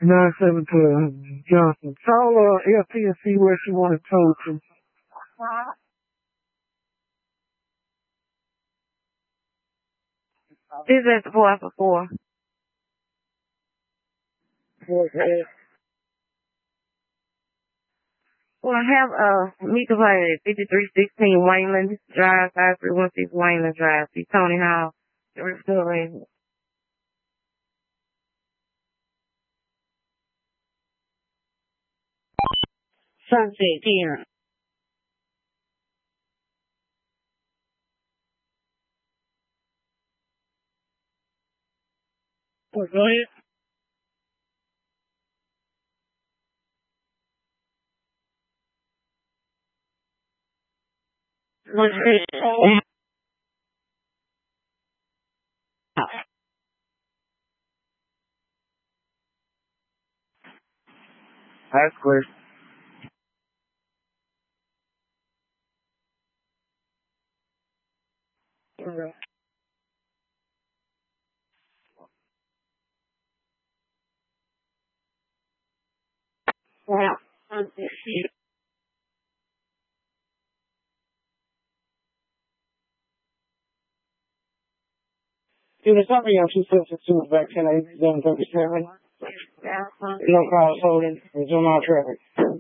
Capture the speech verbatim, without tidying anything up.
nine seven twelve Johnson. Call uh, L P and see where she wanted told to. This is the four for four. Okay. Well, I have uh meet the player at fifty-three sixteen Wayland Drive, five three one six Wayland Drive. See Tony Hall. Restoration. Sunset here. Well, go ahead. That's clear. Okay. Wow. Sunset here. It was something else you said to back ten eight seven thirty seven. Yeah. No call holding. Resume all traffic.